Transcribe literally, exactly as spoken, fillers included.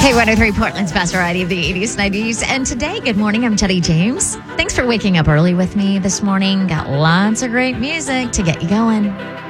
K one oh three, Portland's best variety of the eighties, nineties, and today, good morning, I'm Jenny James. Thanks for waking up early with me this morning. Got lots of great music to get you going.